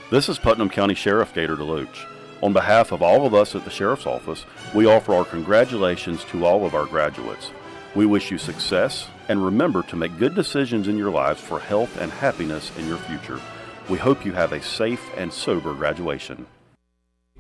This is Putnam County Sheriff Gator DeLoach. On behalf of all of us at the Sheriff's Office, we offer our congratulations to all of our graduates. We wish you success and remember to make good decisions in your lives for health and happiness in your future. We hope you have a safe and sober graduation.